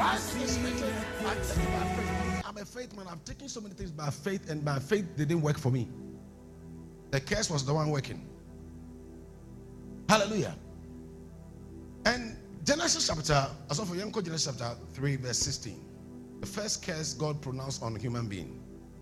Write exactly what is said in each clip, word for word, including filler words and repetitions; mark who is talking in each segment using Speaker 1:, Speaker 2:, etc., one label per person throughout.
Speaker 1: I'm a faith man. I've taken so many things by faith, and by faith they didn't work for me. The curse was the one working. Hallelujah. And Genesis chapter, as of Young Genesis chapter three, verse sixteen. The first curse God pronounced on a human being.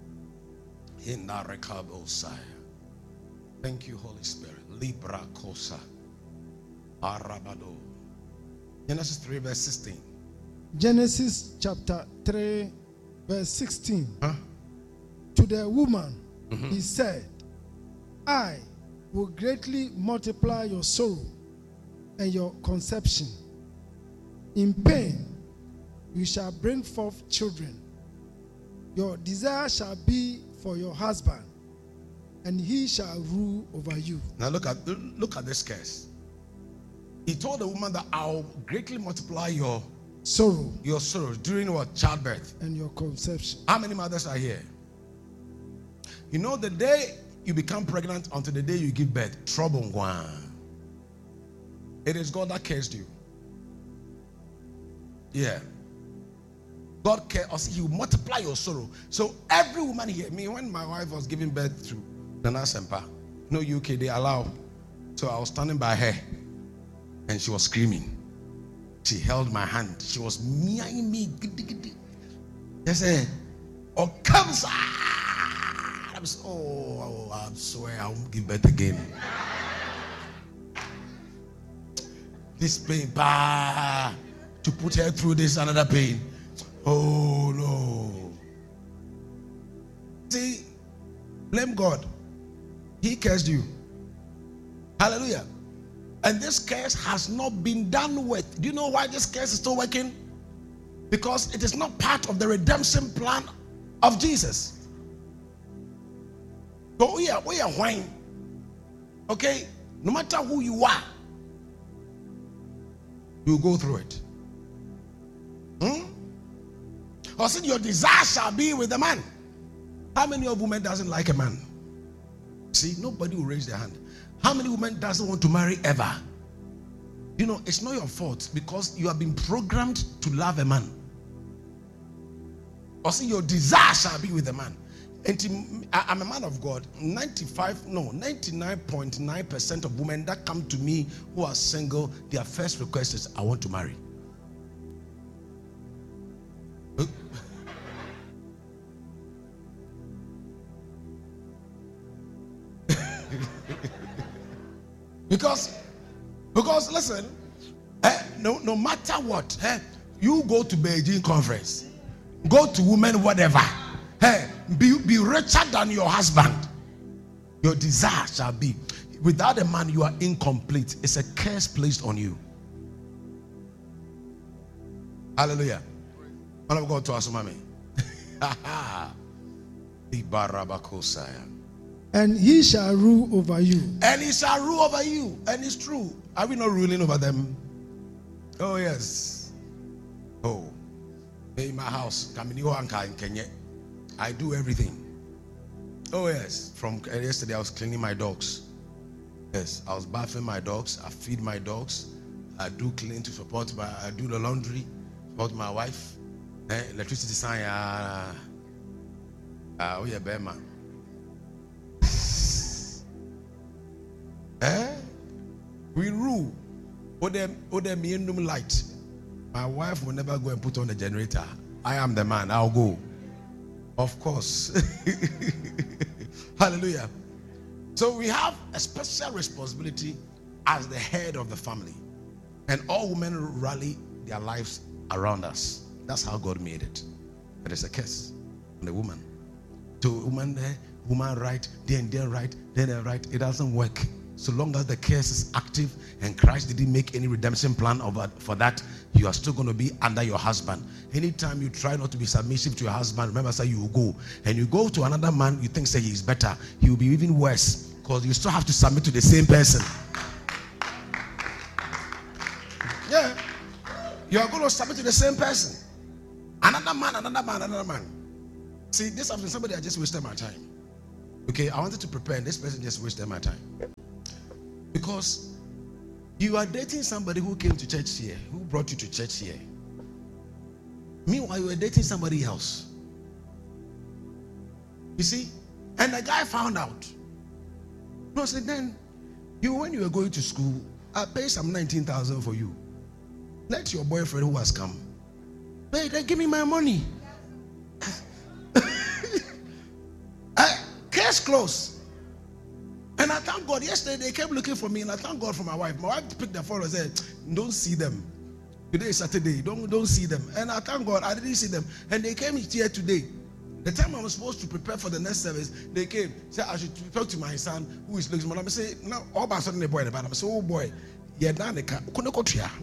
Speaker 1: Thank you, Holy Spirit. Libra Kosa. Arabado. Genesis three, verse sixteen.
Speaker 2: Genesis chapter three, verse sixteen.
Speaker 1: Huh?
Speaker 2: To the woman,
Speaker 1: Mm-hmm.
Speaker 2: he said, I will greatly multiply your sorrow and your conception. In pain, you shall bring forth children. Your desire shall be for your husband, and he shall rule over you.
Speaker 1: Now look at look at this curse. He told the woman that I'll greatly multiply your
Speaker 2: Sorrow
Speaker 1: your sorrows during what? Childbirth.
Speaker 2: and your conception.
Speaker 1: How many mothers are here? You know, the day you become pregnant until the day you give birth, trouble. It is God that cursed you. Yeah. God cares. He will multiply your sorrow. So every woman here, me, when my wife was giving birth to Nana Sempa, no U K, they allow. So I was standing by her, and she was screaming. She held my hand. She was meowing me. They said, "Oh, comes." I was, oh, I swear I won't give birth again. This pain, bah, to put her through this another pain. Oh no. See, blame God. He cursed you. Hallelujah. And this curse has not been done with. Do you know why this curse is still working? Because it is not part of the redemption plan of Jesus. So we are, we are whine. Okay? No matter who you are, you go through it. Hmm? Or said your desire shall be with a man. How many of women doesn't like a man? See, nobody will raise their hand. How many women doesn't want to marry ever? You know, it's not your fault because you have been programmed to love a man. Or see, your desire shall be with a man. And I'm a man of God. ninety-five, no, ninety-nine point nine percent of women that come to me who are single, their first request is, I want to marry. Because, because listen, eh, no, no matter what, eh, you go to Beijing conference, go to women, whatever, eh, be, be richer than your husband. Your desire shall be. Without a man, you are incomplete. It's a curse placed on you. Hallelujah. Man of God to us, mommy.
Speaker 2: And he shall rule over you.
Speaker 1: And he shall rule over you. And it's true. Are we not ruling over them? Oh, yes. Oh. In my house, I do everything. Oh, yes. From yesterday, I was cleaning my dogs. Yes. I was bathing my dogs. I feed my dogs. I do clean to support my, I do the laundry, support my wife. Eh, electricity sign. Ah, uh, oh, yeah, Bema. Eh? We rule. Odem Odem light. My wife will never go and put on the generator. I am the man. I'll go. Of course. Hallelujah. So we have a special responsibility as the head of the family. And all women rally their lives around us. That's how God made it. But it's a curse on the woman. To woman there, woman right, then they're right, then they're right. It doesn't work. So long as the curse is active and Christ didn't make any redemption plan over, for that, you are still going to be under your husband. Anytime you try not to be submissive to your husband, remember, say you will go. And you go to another man, you think, say he is better. He will be even worse because you still have to submit to the same person. Yeah. You are going to submit to the same person. Another man, another man, another man. See, this afternoon, somebody I just wasted my time. Okay, I wanted to prepare, and this person just wasted my time. Because you are dating somebody who came to church here, who brought you to church here. Meanwhile, you were dating somebody else. You see? And the guy found out. No, so then, you when you were going to school, I paid some nineteen thousand for you. Let your boyfriend who has come, hey, then give me my money. I, case closed. And I thank God, yesterday they came looking for me, and I thank God for my wife. My wife picked the phone and said, don't see them. Today is Saturday, don't, don't see them. And I thank God, I didn't see them. And they came here today. The time I was supposed to prepare for the next service, they came. Said I should talk to my son who is looking. I say, no, all by sudden the boy, the I say, oh boy, yeah, now the car, couldn't go to ya.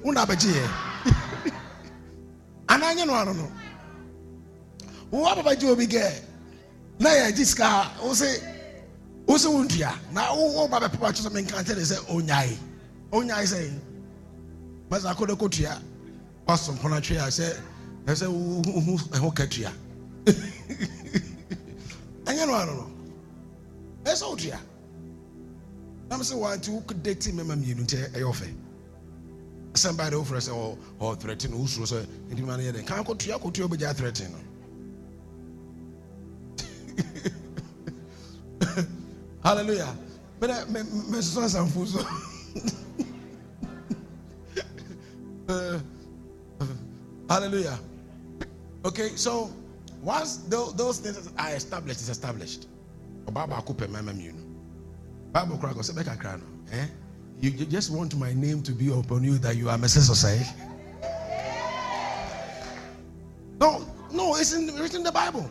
Speaker 1: And I don't know. What about you, big girl? Now, this car, I say, also, won't ya? Now, oh, Baba Papa, just something can't tell. They say, oh, nyai. Oh, nyai say, but I couldn't go to ya. Pastor Ponatria, I said, I said, who catch ya? And you know, I don't know. That's all here. I'm saying, why two could date him, and you don't offer somebody over us or or threaten who's so in the money. Then can't go to your country, but you're threatening. Hallelujah. But I, my son, some food. Hallelujah. Okay, so. Once those, those things are established, it's established. Bible Bible eh? You, you just want my name to be upon you that you are Messiah Society. No, no, it's in, it's in the Bible.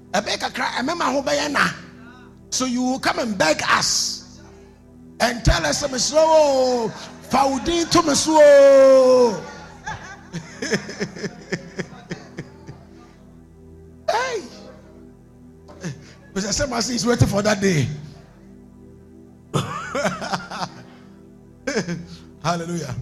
Speaker 1: So you will come and beg us and tell us some slow Faudin to me slow. Hey, Mister Semasi is waiting for that day. Hallelujah.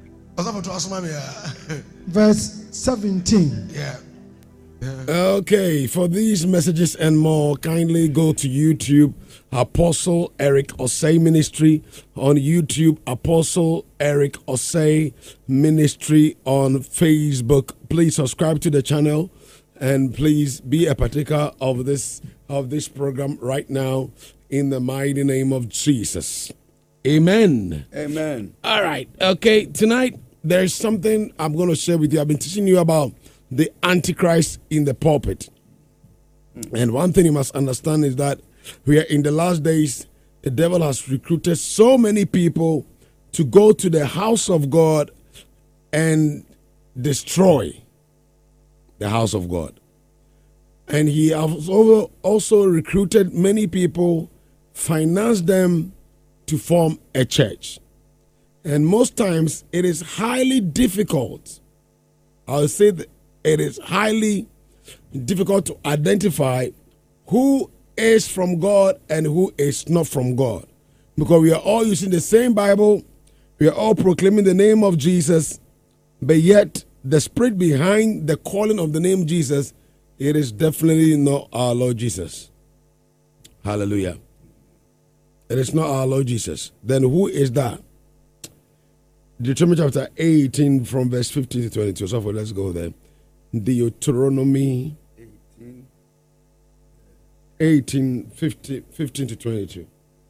Speaker 2: Verse seventeen.
Speaker 1: Yeah.
Speaker 3: Yeah. Okay, for these messages and more, kindly go to YouTube, Apostle Eric Osei Ministry on YouTube, Apostle Eric Osei Ministry on Facebook. Please subscribe to the channel. And please be a partaker of this of this program right now in the mighty name of Jesus. Amen.
Speaker 4: Amen.
Speaker 3: All right. Okay. Tonight there's something I'm going to share with you. I've been teaching you about the Antichrist in the pulpit. And one thing you must understand is that we are in the last days. The devil has recruited so many people to go to the house of God and destroy the house of God. And he has also recruited many people, financed them to form a church. And most times it is highly difficult. I'll say that it is highly difficult to identify who is from God and who is not from God. Because we are all using the same Bible, we are all proclaiming the name of Jesus, but yet the spirit behind the calling of the name Jesus, it is definitely not our Lord Jesus. Hallelujah. It is not our Lord Jesus. Then who is that? Deuteronomy chapter eighteen from verse fifteen to twenty-two. So let's go there. Deuteronomy eighteen, fifteen, fifteen to twenty-two.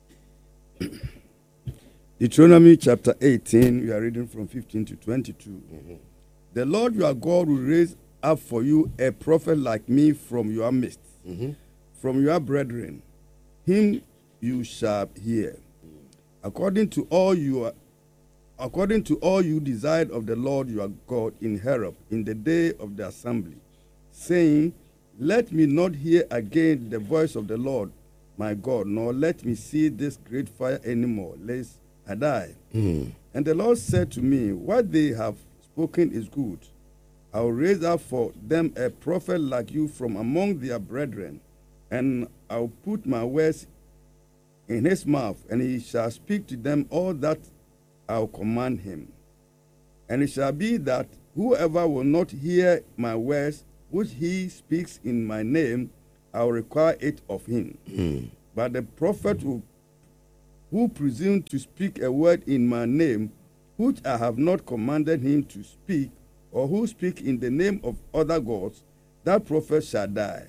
Speaker 4: Deuteronomy chapter eighteen, we are reading from fifteen to twenty-two.
Speaker 3: Mm-hmm.
Speaker 4: The Lord your God will raise up for you a prophet like me from your midst,
Speaker 3: mm-hmm.
Speaker 4: from your brethren. Him you shall hear. According to all you are, according to all you desired of the Lord your God in Horeb in the day of the assembly, saying, let me not hear again the voice of the Lord my God, nor let me see this great fire anymore, lest I die.
Speaker 3: Mm.
Speaker 4: And the Lord said to me, what they have spoken is good. I will raise up for them a prophet like you from among their brethren, and I will put my words in his mouth, and he shall speak to them all that I will command him. And it shall be that whoever will not hear my words, which he speaks in my name, I will require it of him.
Speaker 3: Mm.
Speaker 4: But the prophet who, who presumed to speak a word in my name, which I have not commanded him to speak, or who speak in the name of other gods, that prophet shall die.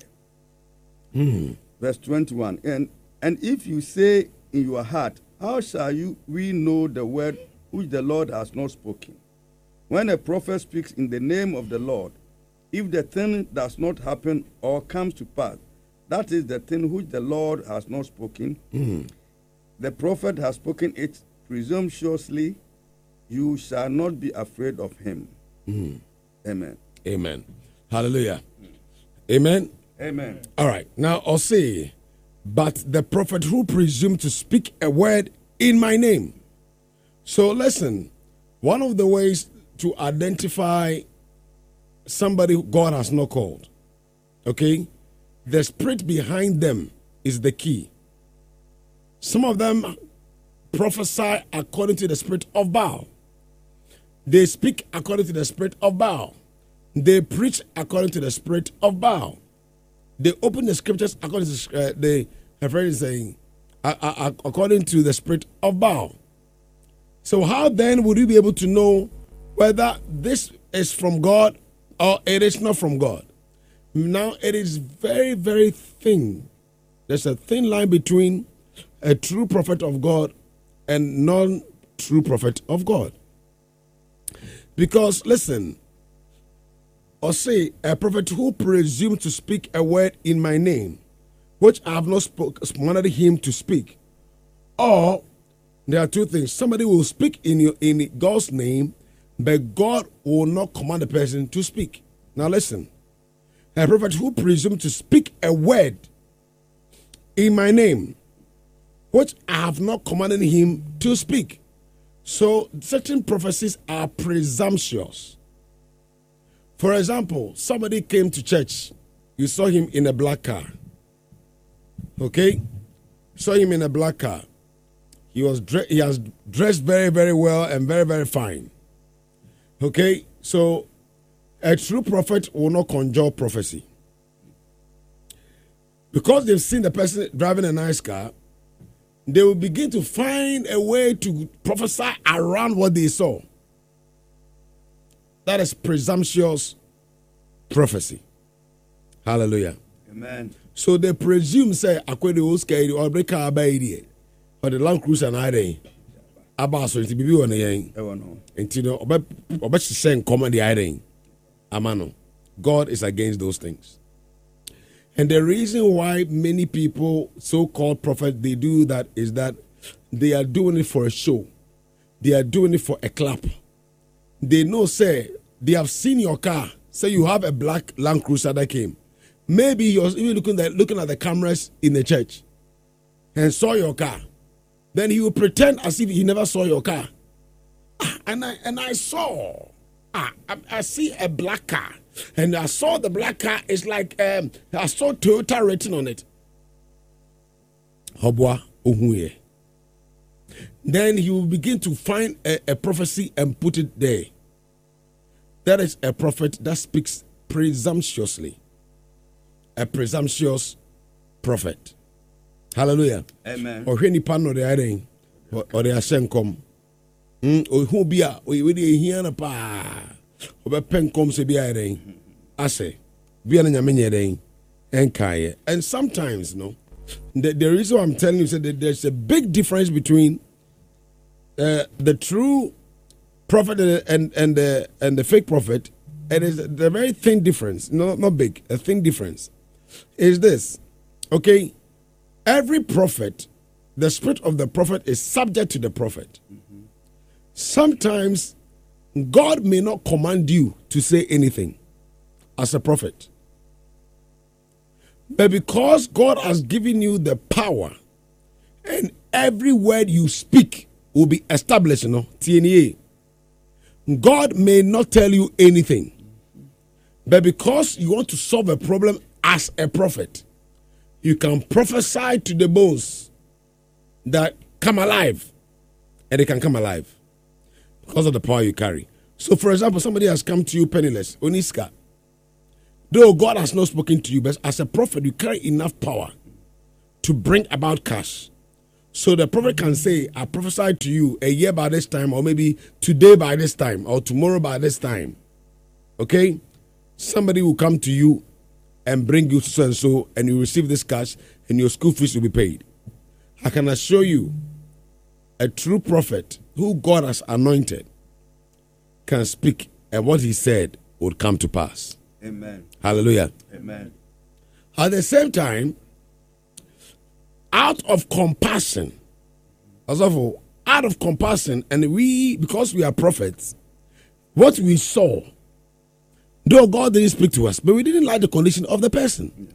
Speaker 3: Mm.
Speaker 4: Verse twenty-one. And and if you say in your heart, how shall you we know the word which the Lord has not spoken? When a prophet speaks in the name of the Lord, if the thing does not happen or comes to pass, that is the thing which the Lord has not spoken.
Speaker 3: Mm.
Speaker 4: The prophet has spoken it presumptuously. You shall not be afraid of him.
Speaker 3: Mm.
Speaker 4: Amen.
Speaker 3: Amen. Hallelujah. Amen.
Speaker 4: Amen.
Speaker 3: All right. Now I'll say, but the prophet who presumed to speak a word in my name. So listen, one of the ways to identify somebody God has not called, okay, the spirit behind them is the key. Some of them prophesy according to the spirit of Baal. They speak according to the spirit of Baal. They preach according to the spirit of Baal. They open the scriptures according to uh, the a friend is saying uh, uh, according to the spirit of Baal. So how then would you be able to know whether this is from God or it is not from God? Now it is very, very thin. There's a thin line between a true prophet of God and non-true prophet of God. Because, listen, or say, a prophet who presumes to speak a word in my name, which I have not spoke, commanded him to speak. Or, there are two things. Somebody will speak in, your, in God's name, but God will not command the person to speak. Now listen, a prophet who presumes to speak a word in my name, which I have not commanded him to speak. So certain prophecies are presumptuous. For example, somebody came to church. You saw him in a black car. Okay? Saw him in a black car. He was dre- he has dressed very, very well and very, very fine. Okay? So a true prophet will not conjure prophecy. Because they've seen the person driving a nice car, they will begin to find a way to prophesy around what they saw. That is presumptuous prophecy. Hallelujah.
Speaker 4: Amen.
Speaker 3: So they presume, say, Akwede Oskari or Breka Abaidi or the Land Cruiser and Ide. Abaso, it be on the yang. And you know, Obet saying, command the Ide. Amano. God is against those things. And the reason why many people, so-called prophets, they do that is that they are doing it for a show. They are doing it for a clap. They know, say, they have seen your car. Say you have a black Land Cruiser that came. Maybe you're even looking at, looking at the cameras in the church and saw your car. Then he will pretend as if he never saw your car. Ah, and I and I saw, ah, I, I see a black car. And I saw the black car. It's like um, I saw Toyota written on it. Hobwa ohuye. Then he will begin to find a, a prophecy and put it there. That is a prophet that speaks presumptuously. A presumptuous prophet. Hallelujah.
Speaker 4: Amen.
Speaker 3: Or any pan or the iron or the asenkom. Or who be a we hear a pa. Pen comes to be a I say, be an yamenye and kaya. And sometimes, you know, the, the reason I'm telling you is that there's a big difference between uh, the true prophet and and the and the fake prophet. It is a very thin difference, no, not big, a thin difference. Is this okay? Every prophet, the spirit of the prophet is subject to the prophet. Mm-hmm. Sometimes God may not command you to say anything as a prophet. But because God has given you the power and every word you speak will be established, you know, T N A, God may not tell you anything. But because you want to solve a problem as a prophet, you can prophesy to the bones that come alive, and they can come alive because of the power you carry. So, for example, somebody has come to you penniless, Oniska. Though God has not spoken to you, but as a prophet, you carry enough power to bring about cash. So the prophet can say, I prophesied to you a year by this time, or maybe today by this time, or tomorrow by this time. Okay? Somebody will come to you and bring you so and so, and you receive this cash, and your school fees will be paid. I can assure you, a true prophet who God has anointed can speak, and what he said would come to pass.
Speaker 4: Amen.
Speaker 3: Hallelujah.
Speaker 4: Amen.
Speaker 3: At the same time, out of compassion, as of out of compassion, and we, because we are prophets, what we saw, though God didn't speak to us, but we didn't like the condition of the person. Yeah.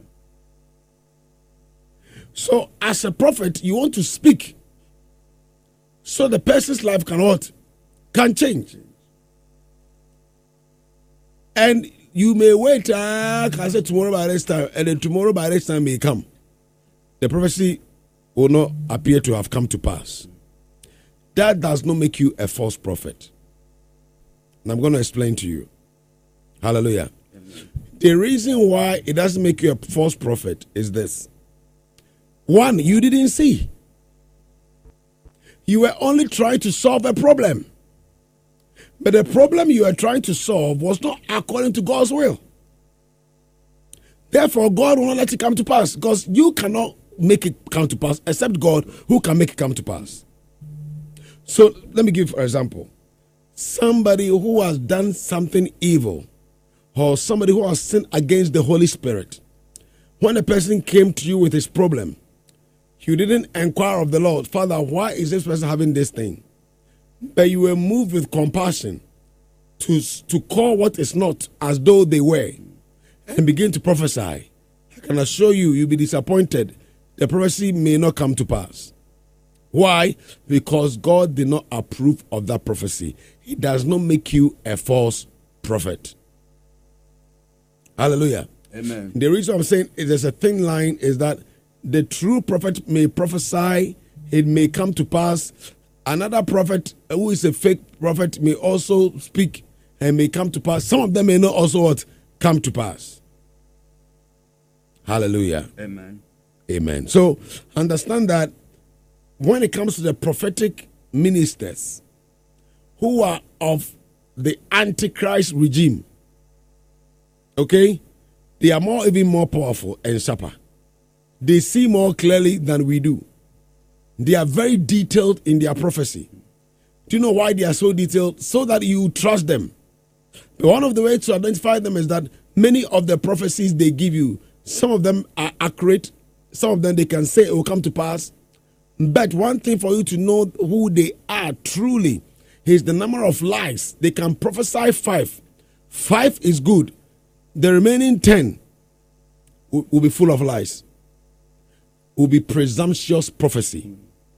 Speaker 3: So, as a prophet, you want to speak so the person's life can what? Can change. And you may wait, uh, I said tomorrow by this time, and then tomorrow by this time may come. The prophecy will not appear to have come to pass. That does not make you a false prophet. And I'm going to explain to you. Hallelujah. Amen. The reason why it doesn't make you a false prophet is this. One, you didn't see. You were only trying to solve a problem. But the problem you were trying to solve was not according to God's will. Therefore, God will not let it come to pass, because you cannot make it come to pass except God, who can make it come to pass. So let me give for example. Somebody who has done something evil, or somebody who has sinned against the Holy Spirit, when a person came to you with his problem, you didn't inquire of the Lord, Father, why is this person having this thing? But you were moved with compassion to, to call what is not as though they were, and begin to prophesy. I can assure you, you'll be disappointed. The prophecy may not come to pass. Why? Because God did not approve of that prophecy. It does not make you a false prophet. Hallelujah.
Speaker 4: Amen.
Speaker 3: The reason I'm saying it is a thin line is that the true prophet may prophesy, it may come to pass. Another prophet who is a fake prophet may also speak and may come to pass. Some of them may not also what come to pass. Hallelujah.
Speaker 4: Amen.
Speaker 3: Amen. So understand that when it comes to the prophetic ministers who are of the Antichrist regime, okay, they are more even more powerful and sharper. They see more clearly than we do. They are very detailed in their prophecy. Do you know why they are so detailed? So that you trust them. But one of the ways to identify them is that many of the prophecies they give you, some of them are accurate, some of them they can say it will come to pass. But one thing for you to know who they are truly is the number of lies. They can prophesy five. Five is good. The remaining ten will, will be full of lies. Will be presumptuous prophecy.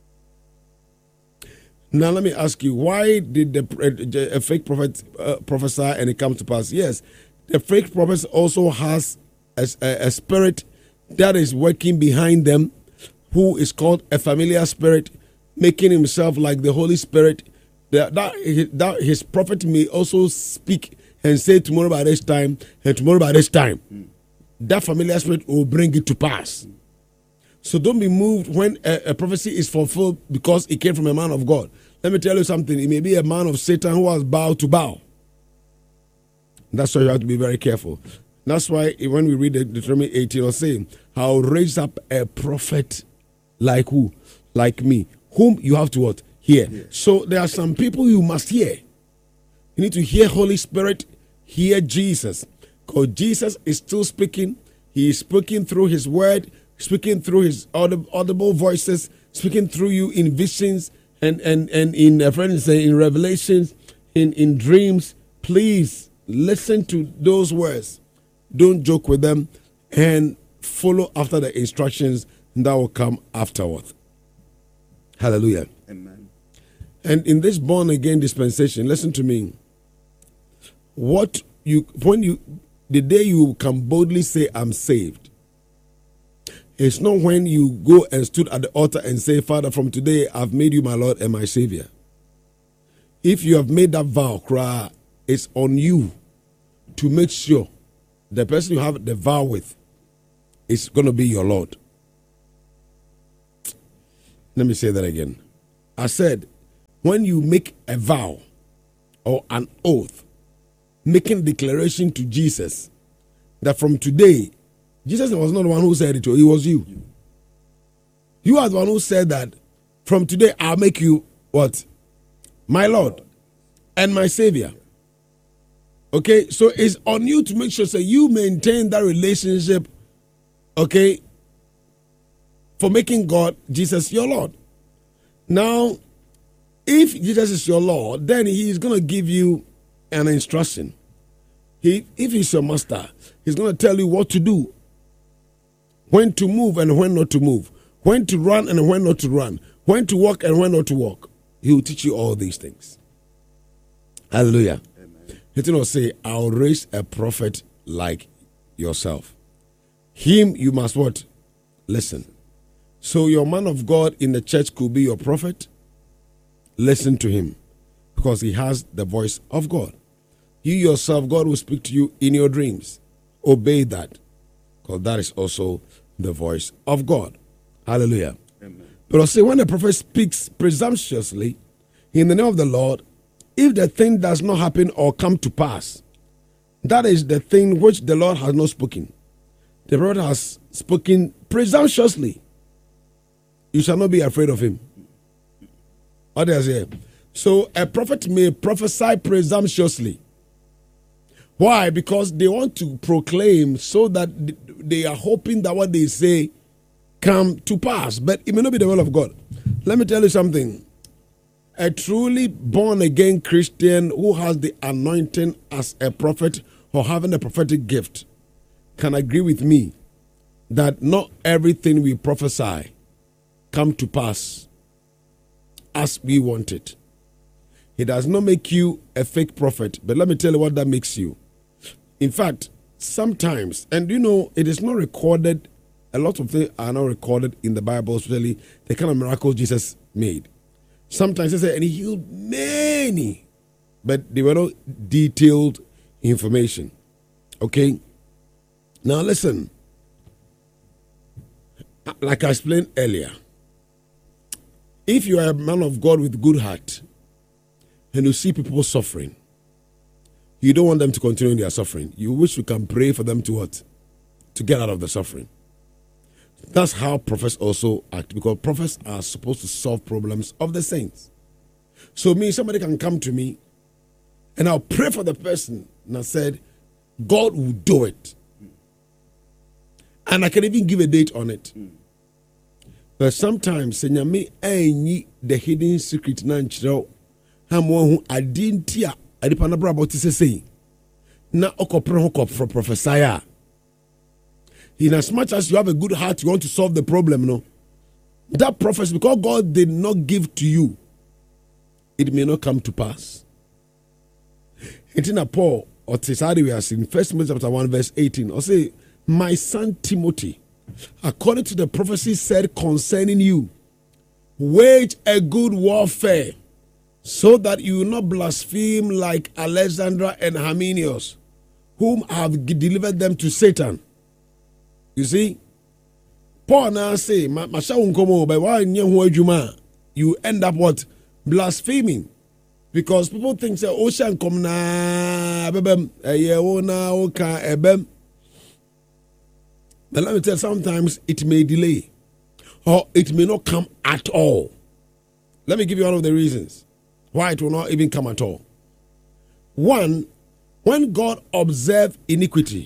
Speaker 3: Now let me ask you, why did the a fake prophet uh, prophesy and it comes to pass? Yes, the fake prophet also has a, a, a spirit that is working behind them, who is called a familiar spirit, making himself like the Holy Spirit. That, that, that his prophet may also speak and say tomorrow by this time and tomorrow by this time. Mm. That familiar spirit will bring it to pass. Mm. So don't be moved when a, a prophecy is fulfilled because it came from a man of God. Let me tell you something. It may be a man of Satan who has bowed to bow. That's why you have to be very careful. That's why when we read Deuteronomy eighteen, it'll say, I'll raise up a prophet like who? Like me. Whom you have to what? Hear. Yeah. So there are some people you must hear. You need to hear Holy Spirit, hear Jesus. Because Jesus is still speaking. He is speaking through his word, speaking through his audible voices, speaking through you in visions and, and, and in, uh, friends say, in revelations, in, in dreams. Please listen to those words. Don't joke with them and follow after the instructions that will come afterward. Hallelujah.
Speaker 4: Amen.
Speaker 3: And in this born again dispensation, listen to me. What you, when you, the day you can boldly say, I'm saved, it's not when you go and stood at the altar and say, Father, from today I've made you my Lord and my Savior. If you have made that vow, cry, it's on you to make sure the person you have the vow with is going to be your Lord. Let me say that again. I said, when you make a vow or an oath, making a declaration to Jesus that from today, Jesus was not the one who said it, it was you. You are the one who said that from today I'll make you what? My Lord and my Savior. Okay, so it's on you to make sure that you maintain that relationship, okay, for making God, Jesus, your Lord. Now, if Jesus is your Lord, then he is going to give you an instruction. He, if he's your master, he's going to tell you what to do, when to move and when not to move, when to run and when not to run, when to walk and when not to walk. He will teach you all these things. Hallelujah. He did not say, I'll raise a prophet like yourself. Him you must what? Listen. So your man of God in the church could be your prophet. Listen to him because he has the voice of God. You yourself, God will speak to you in your dreams. Obey that because that is also the voice of God. Hallelujah. Amen. But I say when the prophet speaks presumptuously in the name of the Lord, if the thing does not happen or come to pass, that is the thing which the Lord has not spoken. The prophet has spoken presumptuously. You shall not be afraid of him. What does he say? So a prophet may prophesy presumptuously. Why? Because they want to proclaim so that they are hoping that what they say come to pass. But it may not be the will of God. Let me tell you something. A truly born-again Christian who has the anointing as a prophet or having a prophetic gift can agree with me that not everything we prophesy come to pass as we want it. It does not make you a fake prophet, but let me tell you what that makes you. In fact, sometimes, and you know, it is not recorded, a lot of things are not recorded in the Bible, especially the kind of miracles Jesus made. Sometimes they say, and he healed many, but they were not detailed information. Okay? Now listen, like I explained earlier, if you are a man of God with good heart and you see people suffering, you don't want them to continue their suffering. You wish you can pray for them to what? To get out of the suffering. That's how prophets also act, because prophets are supposed to solve problems of the saints. So me, somebody can come to me and I'll pray for the person and I said, God will do it. And I can even give a date on it. But sometimes, me any the hidden secret nanchro, I'm one who I didn't hear. I depend on what to say. Na okopro for prophesy. In as much as you have a good heart, you want to solve the problem, no? That prophecy, because God did not give to you, it may not come to pass. It's in a Paul, or Tesari, we are seeing First Timothy chapter one, verse eighteen. Or say, my son Timothy, according to the prophecy said concerning you, wage a good warfare, so that you will not blaspheme like Alexander and Hymenaeus, whom I have delivered them to Satan. You see, Paul now say, you end up what? Blaspheming. Because people think, say, ocean come na, bebem, ebem. But let me tell you, sometimes it may delay, or it may not come at all. Let me give you one of the reasons why it will not even come at all. One, when God observed iniquity,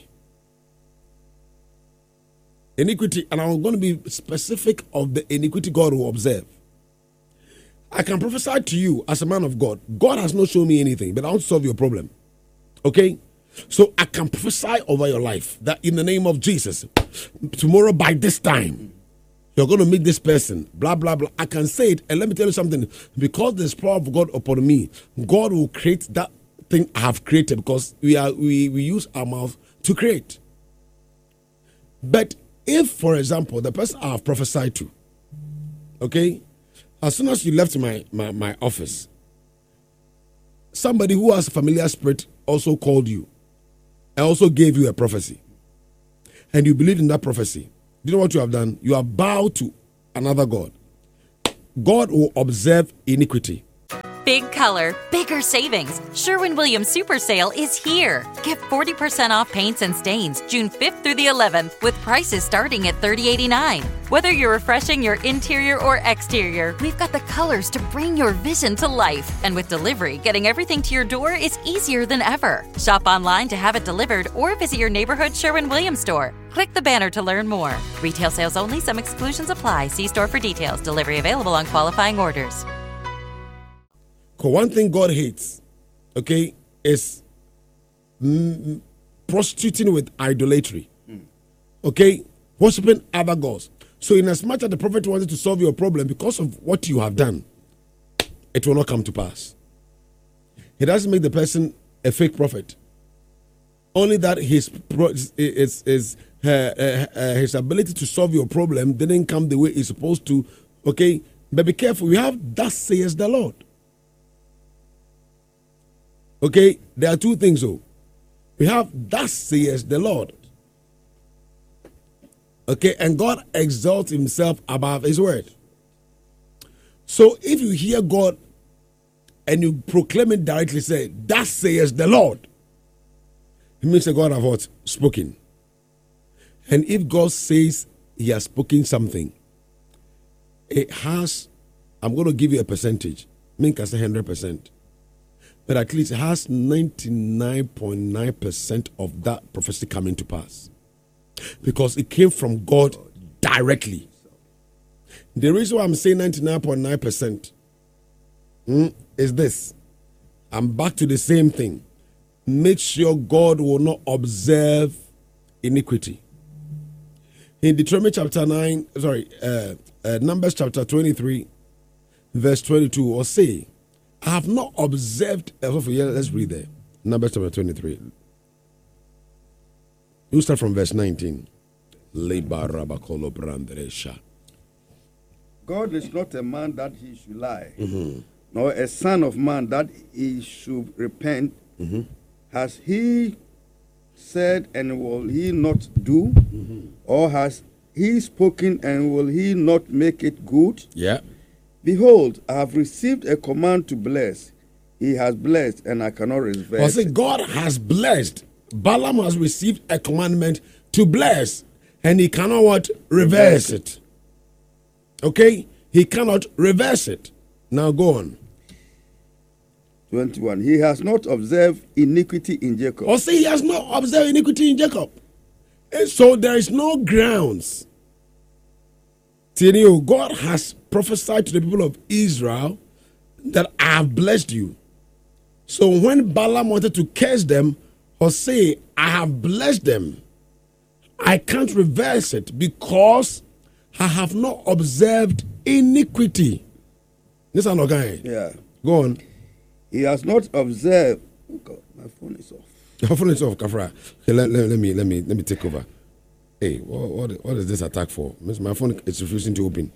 Speaker 3: iniquity, and I'm going to be specific of the iniquity God will observe. I can prophesy to you as a man of God. God has not shown me anything, but I want to solve your problem. Okay? So I can prophesy over your life that in the name of Jesus, tomorrow by this time, you're going to meet this person, blah, blah, blah. I can say it, and let me tell you something. Because there's power of God upon me, God will create that thing I have created, because we are we, we use our mouth to create. But if, for example, the person I have prophesied to, okay, as soon as you left my, my, my office, somebody who has a familiar spirit also called you and also gave you a prophecy, and you believed in that prophecy, you know what you have done? You have bowed to another God. God will observe iniquity
Speaker 5: Big color, bigger savings. Sherwin-Williams Super Sale is here. Get forty percent off paints and stains June fifth through the eleventh with prices starting at thirty dollars and eighty-nine cents. Whether you're refreshing your interior or exterior, we've got the colors to bring your vision to life. And with delivery, getting everything to your door is easier than ever. Shop online to have it delivered or visit your neighborhood Sherwin-Williams store. Click the banner to learn more. Retail sales only. Some exclusions apply. See store for details. Delivery available on qualifying orders.
Speaker 3: Because one thing God hates, okay, is mm, prostituting with idolatry. Mm. Okay? Worshipping other gods. So in as much as the prophet wanted to solve your problem because of what you have done, it will not come to pass. He doesn't make the person a fake prophet. Only that his his, his, uh, uh, uh, his ability to solve your problem didn't come the way it's supposed to. Okay? But be careful. We have thus says the Lord. Okay, there are two things though. We have thus says the Lord. Okay, and God exalts himself above his word. So if you hear God and you proclaim it directly, say, thus says the Lord, it means that God has what? Spoken. And if God says he has spoken something, it has, I'm going to give you a percentage. I mean, I say one hundred percent. But at least it has ninety-nine point nine percent of that prophecy coming to pass. Because it came from God directly. The reason why I'm saying ninety-nine point nine percent mm, is this. I'm back to the same thing. Make sure God will not observe iniquity. In Deuteronomy chapter nine, sorry, uh, uh, Numbers chapter twenty-three, verse twenty-two, or say, I have not observed. Let's read there. Numbers chapter twenty-three. You start from verse nineteen.
Speaker 4: God is not a man that he should lie,
Speaker 3: Mm-hmm.
Speaker 4: nor a son of man that he should repent.
Speaker 3: Mm-hmm.
Speaker 4: Has he said, and will he not do?
Speaker 3: Mm-hmm.
Speaker 4: Or has he spoken, and will he not make it good?
Speaker 3: Yeah.
Speaker 4: Behold, I have received a command to bless. He has blessed, and I cannot reverse.
Speaker 3: I say God has blessed. Balaam has received a commandment to bless, and he cannot what? Reverse it. Okay? He cannot reverse it. Now go on.
Speaker 4: twenty-one. He has not observed iniquity in Jacob.
Speaker 3: Or say he has not observed iniquity in Jacob. And so there is no grounds. See, God has prophesied to the people of Israel that I have blessed you. So when Balaam wanted to curse them or say, I have blessed them, I can't reverse it because I have not observed iniquity. This is not guy.
Speaker 4: Yeah.
Speaker 3: Go on.
Speaker 4: He has not observed. Oh God, my phone is off.
Speaker 3: Your phone is off, Kafra. Okay, let, let, let me let me let me take over. Hey, what, what what is this attack for? My phone is refusing to open.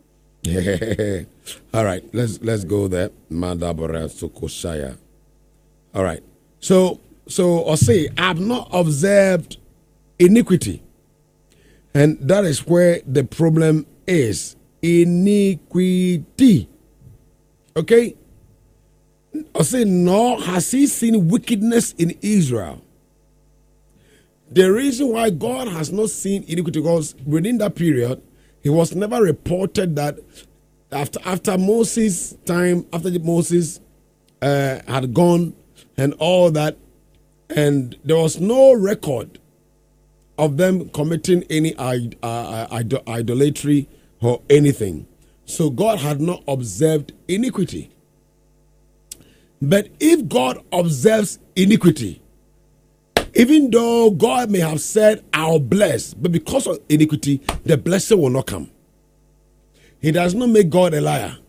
Speaker 3: All right, let's let's go there. Madabara Sokoshaya. All right. So so or say I have not observed iniquity. And that is where the problem is. Iniquity. Okay? Or say, nor has he seen wickedness in Israel. The reason why God has not seen iniquity, because within that period, it was never reported that after after Moses' time, after Moses uh, had gone and all that, and there was no record of them committing any id- uh, id- idolatry or anything. So God had not observed iniquity. But if God observes iniquity, even though God may have said, I'll bless, but because of iniquity, the blessing will not come. He does not make God a liar.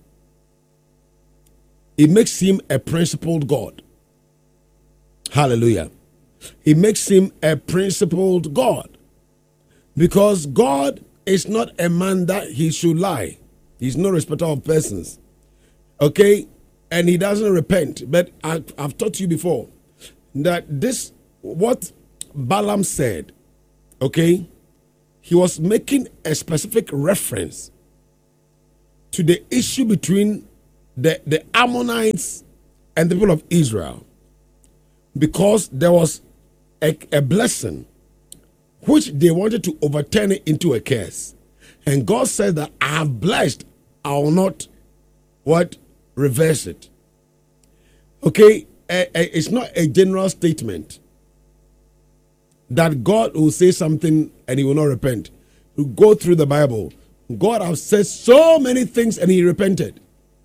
Speaker 3: It makes him a principled God. Hallelujah. It makes him a principled God. Because God is not a man that he should lie. He's no respecter of persons. Okay? And he doesn't repent. But I, I've taught you before that this, what Balaam said, okay, he was making a specific reference to the issue between the, the Ammonites and the people of Israel, because there was a, a blessing which they wanted to overturn it into a curse. And God said that I have blessed, I will not what reverse it. Okay, a, a, it's not a general statement that God will say something and he will not repent. You go through the Bible, God has said so many things and he repented.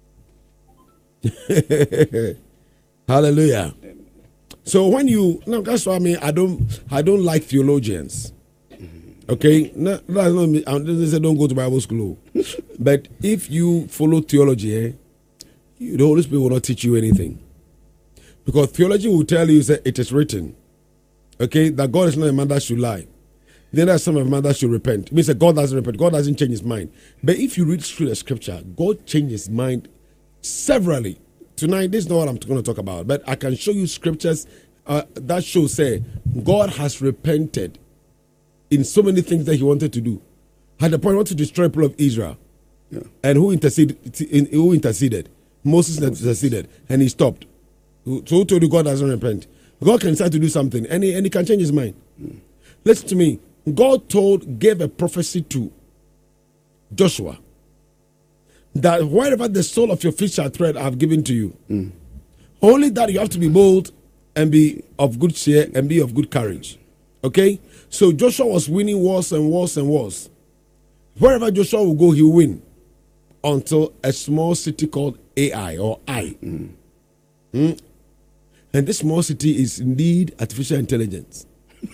Speaker 3: Hallelujah. So when you no, that's what I mean. I don't I don't like theologians. Okay, no, that's not me. I don't say don't go to Bible school. But if you follow theology, eh, you, the Holy Spirit will not teach you anything. Because theology will tell you that it is written, okay, that God is not a man that should lie. Then there's some of man that should repent. It means that God doesn't repent. God doesn't change his mind. But if you read through the scripture, God changes his mind severally. Tonight, this is not what I'm going to talk about, but I can show you scriptures uh, that show, say, God has repented in so many things that he wanted to do. At the point, he wanted to destroy the people of Israel. Yeah. And who interceded? Who interceded? Moses, Moses interceded, and he stopped. So who told you God doesn't repent? God can decide to do something, and he, and he can change his mind. Mm. Listen to me. God told, gave a prophecy to Joshua that wherever the sole of your feet shall tread, I have given to you. Mm. Only that you have to be bold and be of good cheer and be of good courage. Okay? So Joshua was winning wars and wars and wars. Wherever Joshua will go, he will win. Until a small city called Ai or Ai. Mm. Mm. And this small city is indeed artificial intelligence.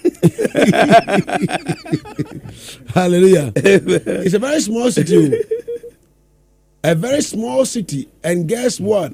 Speaker 3: Hallelujah. It's a very small city. A very small city. And guess what?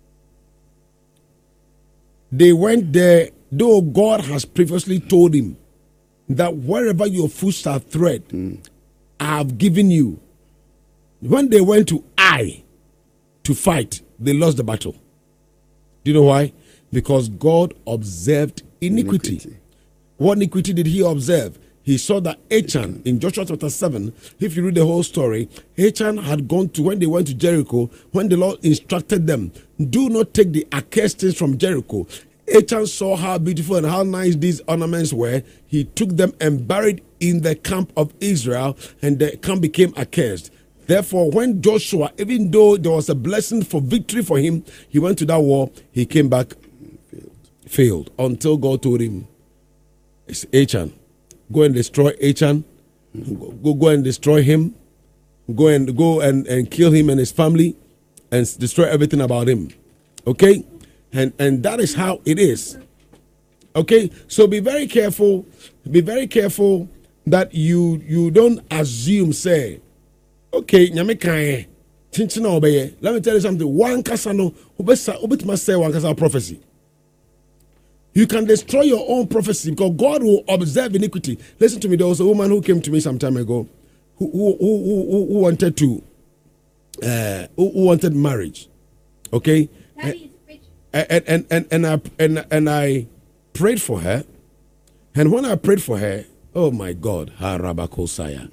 Speaker 3: They went there, though God has previously told him that wherever your foot shall tread, mm. I have given you. When they went to Ai to fight, they lost the battle. Do you know why? Because God observed iniquity. iniquity. What iniquity did he observe? He saw that Achan, in Joshua chapter seven, if you read the whole story, Achan had gone to, when they went to Jericho, when the Lord instructed them, do not take the accursed things from Jericho. Achan saw how beautiful and how nice these ornaments were. He took them and buried in the camp of Israel, and the camp became accursed. Therefore, when Joshua, even though there was a blessing for victory for him, he went to that war, he came back, failed, failed until God told him, it's Achan. Go and destroy Achan. Go, go and destroy him. Go and go and, and kill him and his family and destroy everything about him. Okay? And and that is how it is. Okay? So be very careful. Be very careful that you you don't assume, say, okay, nyame kan chinchina obeye. Let me tell you something. One kasano obesa obetuma say one kasano prophecy. You can destroy your own prophecy because God will observe iniquity. Listen to me. There was a woman who came to me some time ago who who who, who, who wanted to uh, who, who wanted marriage. Okay, and and, and and and I and and I prayed for her, and when I prayed for her, oh my God, Harabakosaya,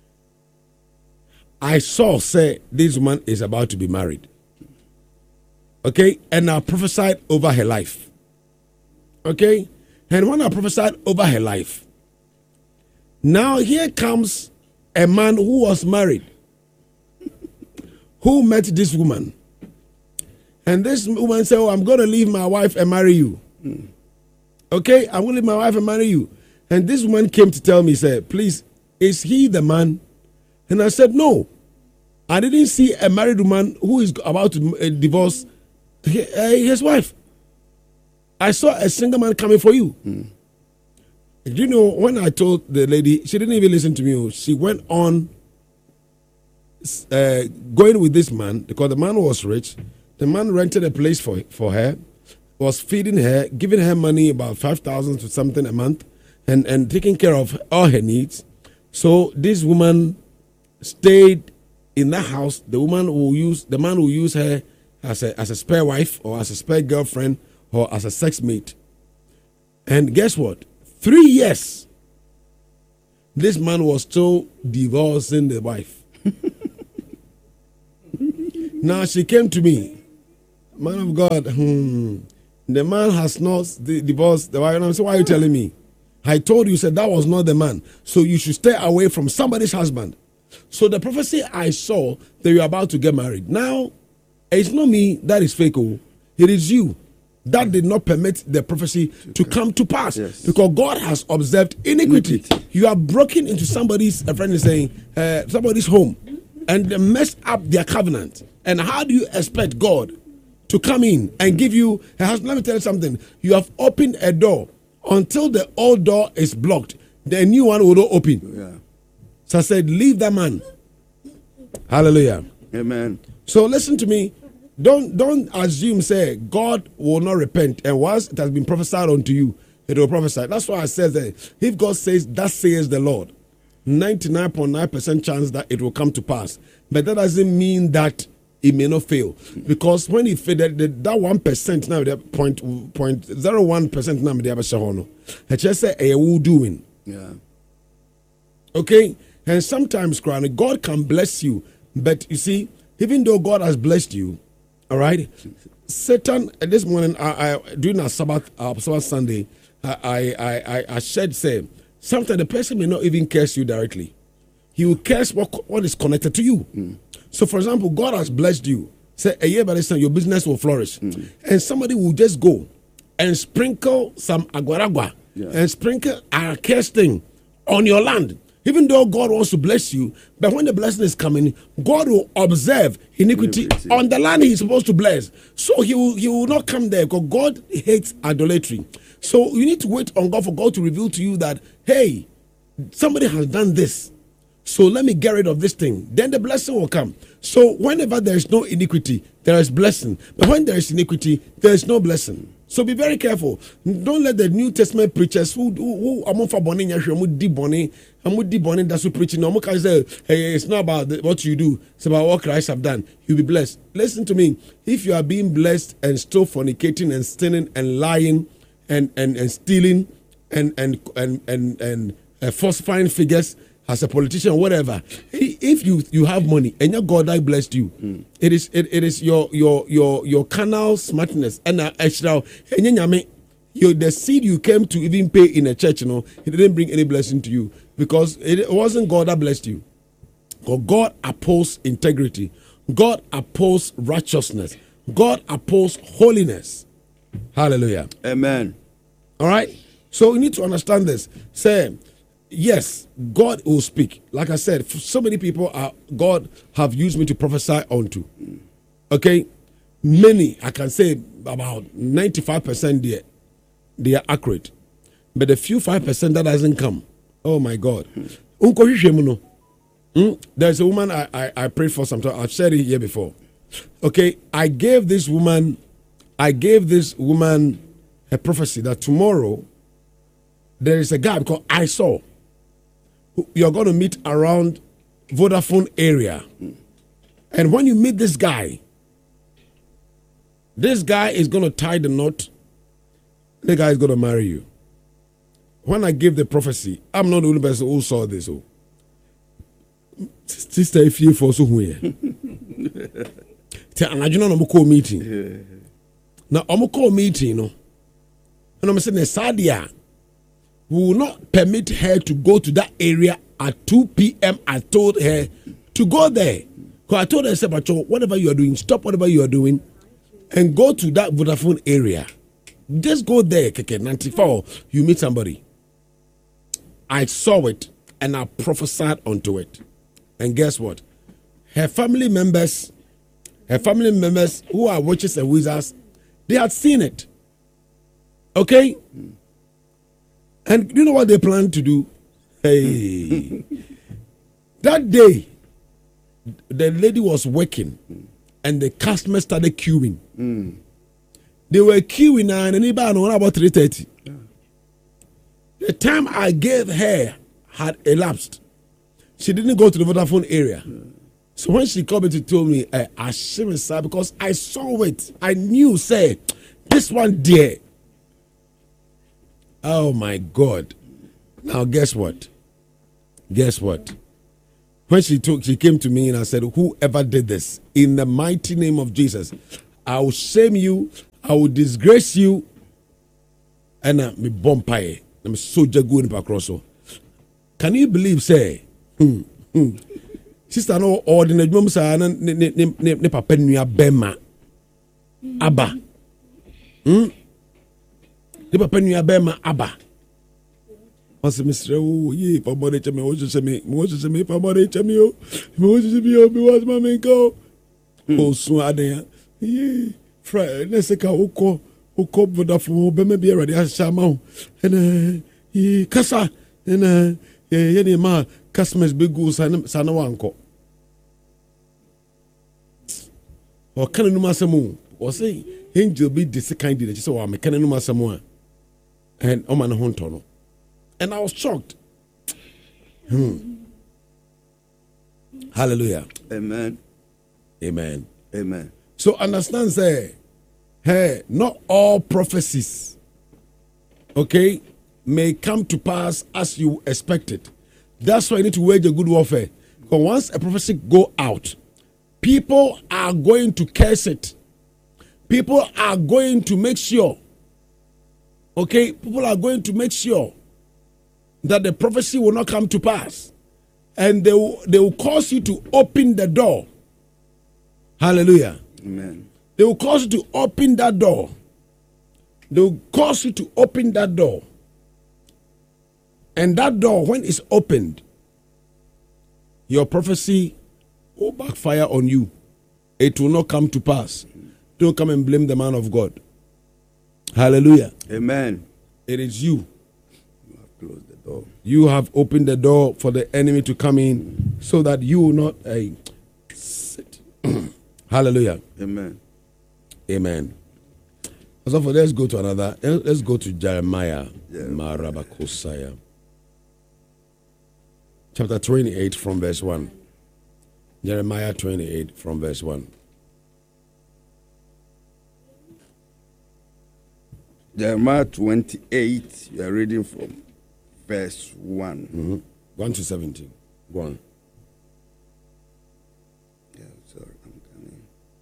Speaker 3: I saw say this woman is about to be married. Okay, and I prophesied over her life. Okay? And when I prophesied over her life, now here comes a man who was married, who met this woman. And this woman said, oh, I'm going to leave my wife and marry you. Mm. Okay? I'm going to leave my wife and marry you. And this woman came to tell me, said, please, is he the man? And I said, no. I didn't see a married woman who is about to divorce his wife. I saw a single man coming for you. Mm. You know, when I told the lady, she didn't even listen to me. She went on uh, going with this man because the man was rich. The man rented a place for, for her, was feeding her, giving her money, about five thousand to something a month, and, and taking care of all her needs. So this woman stayed in that house. The woman will use, the man will use her as a, as a spare wife or as a spare girlfriend or as a sex mate. And guess what? Three years, this man was still divorcing the wife. Now she came to me Man of God, hmm, the man has not divorced the wife. So why are you telling me? I told you, said that was not the man. So you should stay away from somebody's husband. So the prophecy I saw that you're about to get married. Now, it's not me that is fake. Oh, it is you that did not permit the prophecy to come to pass.
Speaker 4: Yes.
Speaker 3: Because God has observed iniquity. You are broken into somebody's, a friend is saying, uh, somebody's home and they messed up their covenant. And how do you expect God to come in and give you a husband? Let me tell you something. You have opened a door. Until the old door is blocked, the new one will not open.
Speaker 4: Yeah.
Speaker 3: So I said, leave that man. Hallelujah.
Speaker 4: Amen.
Speaker 3: So listen to me. Don't don't assume, say, God will not repent. And once it has been prophesied unto you, it will prophesy. That's why I said that if God says, that says the Lord, ninety-nine point nine percent chance that it will come to pass. But that doesn't mean that it may not fail, because when it failed, that, that one percent now, the point point zero one percent now, the Abashahono, I just say a will doing.
Speaker 4: Yeah.
Speaker 3: Okay, and sometimes, God can bless you, but you see, even though God has blessed you, all right, Satan. This morning, I, I during our Sabbath, uh, Sabbath Sunday, I I I, I shared say sometimes the person may not even curse you directly. He will curse what what is connected to you. Mm. So, for example, God has blessed you. Say, a year by this time, your business will flourish. Mm. And somebody will just go and sprinkle some aguaragua yeah. and sprinkle a curse thing on your land. Even though God wants to bless you, but when the blessing is coming, God will observe iniquity, iniquity. on the land he's supposed to bless. So he will, he will not come there, because God hates idolatry. So you need to wait on God for God to reveal to you that, hey, somebody has done this. So let me get rid of this thing. Then the blessing will come. So whenever there is no iniquity, there is blessing. But when there is iniquity, there is no blessing. So be very careful. Don't let the New Testament preachers who who are for bonning, who deep bonning, and who deep bonning, that's who preaching. No more can say, hey, it's not about the, what you do. It's about what Christ have done. You'll be blessed. Listen to me. If you are being blessed and still fornicating and stealing and lying and and, and stealing and and and and, and uh, falsifying figures, as a politician or whatever, if you you have money and your God that blessed you, mm. it is it, it is your your your your carnal smartness and extra your the seed you came to even pay in a church, you know, it didn't bring any blessing to you, because it wasn't God that blessed you. Because God opposes integrity, God opposes righteousness, God opposes holiness. Hallelujah.
Speaker 4: Amen.
Speaker 3: All right. So you need to understand this. Say, yes, God will speak. Like I said, so many people are God have used me to prophesy unto. Okay, many, I can say about ninety-five percent there, they are accurate. But the few five percent that hasn't come, oh my God. Mm? There's a woman I, I, I prayed for some time. I've said it here before. Okay, I gave this woman, I gave this woman a prophecy that tomorrow there is a guy, because I saw you're going to meet around Vodafone area. And when you meet this guy, this guy is going to tie the knot. The guy is going to marry you. When I gave the prophecy, I'm not the only person who saw this. Oh. Sister, if you for so here. And I do not know meeting. Now, I'm call meeting, no. And I'm saying, Sadia will not permit her to go to that area at two p.m. I told her to go there. Because I told her, I said, whatever you are doing, stop whatever you are doing and go to that Vodafone area. Just go there, Keke, ninety-four, you meet somebody. I saw it and I prophesied onto it. And guess what? Her family members, her family members who are witches and wizards, they had seen it. Okay? And you know what they plan to do? Hey. That day, the lady was working and the customers started queuing. Mm. They were queuing and anybody know about three thirty. Yeah. The time I gave her had elapsed. She didn't go to the Vodafone area. Yeah. So when she called me to tell me, eh, I shame inside because I saw it. I knew, say, this one there. Oh my God. Now guess what? Guess what? When she took, she came to me and I said, whoever did this, in the mighty name of Jesus, I will shame you, I will disgrace you, and uh, me bompaye, I'm soldier good in Pacrosso. Can you believe, say, hmm, hmm. Sister, no ordinary mum, sir, ne papa nuya bema, abba, hmm, ne papa nuya bema, abba. What's Mister Oh, ye, for body to me, what's to me, what's to me, for body to me, what's to me, what's my main go? Oh, so I dare, ye, Fred, let's take a uko, uko, Vodafone, Bema be ready as Shamau, and uh, ye, Cassa, and uh, ye, any ma, customers big goose, and Sanawanko. Or can you masamu, or say, angel be this kind of so I'm a canon masamoa, and Oman Hontono. And I was shocked. Hmm. Hallelujah.
Speaker 4: Amen.
Speaker 3: Amen.
Speaker 4: Amen.
Speaker 3: So understand, say, hey, not all prophecies, okay, may come to pass as you expected. That's why you need to wage a good warfare. Because once a prophecy go out, people are going to curse it. People are going to make sure, okay, people are going to make sure that the prophecy will not come to pass. And they will, they will cause you to open the door. Hallelujah.
Speaker 4: Amen.
Speaker 3: They will cause you to open that door. They will cause you to open that door. And that door, when it's opened, your prophecy will backfire on you. It will not come to pass. Don't come and blame the man of God. Hallelujah.
Speaker 4: Amen.
Speaker 3: It is you.
Speaker 4: You have closed the door.
Speaker 3: You have opened the door for the enemy to come in so that you will not uh, sit. Hallelujah.
Speaker 4: Amen.
Speaker 3: Amen. So for let's go to another. Let's go to Jeremiah.
Speaker 4: Jeremiah.
Speaker 3: Chapter twenty-eight from verse one. Jeremiah twenty-eight from verse one.
Speaker 4: Jeremiah twenty-eight, you are reading from verse one.
Speaker 3: Mm-hmm. one to seventeen. Go on.
Speaker 4: Yeah, sorry, I'm coming.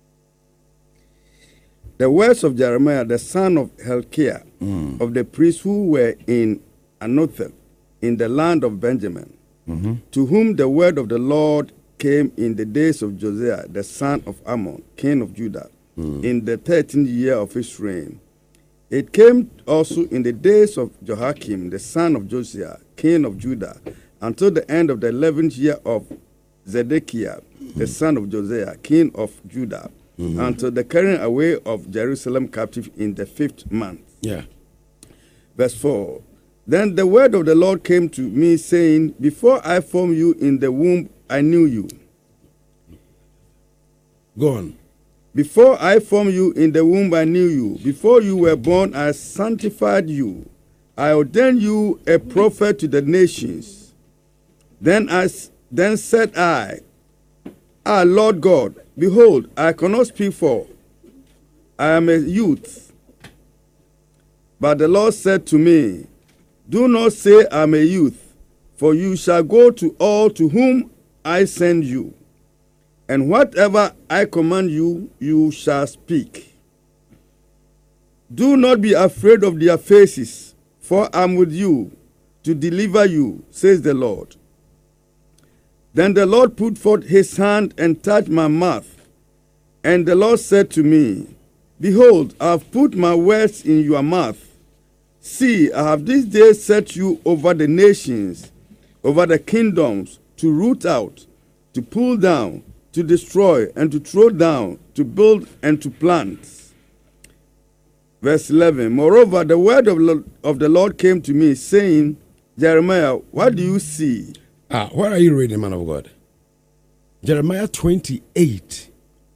Speaker 4: The words of Jeremiah, the son of Hilkiah, mm. of the priests who were in Anathoth, in the land of Benjamin, mm-hmm. to whom the word of the Lord came in the days of Josiah, the son of Ammon, king of Judah, mm. in the thirteenth year of his reign. It came also in the days of Jehoiakim, the son of Josiah, king of Judah, until the end of the eleventh year of Zedekiah, mm-hmm. the son of Josiah, king of Judah, mm-hmm. until the carrying away of Jerusalem captive in the fifth month.
Speaker 3: Yeah.
Speaker 4: Verse four. Then the word of the Lord came to me, saying, before I formed you in the womb, I knew you.
Speaker 3: Go on.
Speaker 4: Before I formed you in the womb, I knew you. Before you were born, I sanctified you. I ordained you a prophet to the nations. Then I, then said I, Ah, Lord God, behold, I cannot speak, for I am a youth. But the Lord said to me, do not say I am a youth, for you shall go to all to whom I send you. And whatever I command you, you shall speak. Do not be afraid of their faces, for I am with you to deliver you, says the Lord. Then the Lord put forth his hand and touched my mouth. And the Lord said to me, behold, I have put my words in your mouth. See, I have this day set you over the nations, over the kingdoms, to root out, to pull down, to destroy, and to throw down, to build and to plant. Verse eleven. Moreover, the word of, of the Lord came to me, saying, Jeremiah, what do you see?
Speaker 3: Ah, where are you reading, man of God? Jeremiah twenty-eight.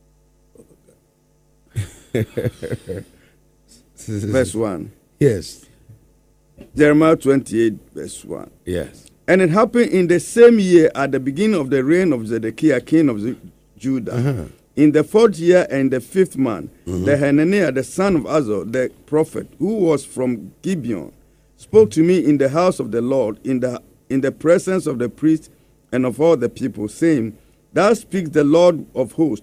Speaker 4: Verse one.
Speaker 3: Yes.
Speaker 4: Jeremiah twenty-eight, verse one.
Speaker 3: Yes.
Speaker 4: And it happened in the same year at the beginning of the reign of Zedekiah, king of Judah, uh-huh. in the fourth year and the fifth month, mm-hmm. the Hananiah, the son of Azor, the prophet, who was from Gibeon, spoke to me in the house of the Lord, in the in the presence of the priests and of all the people, saying, thus speaks the Lord of hosts,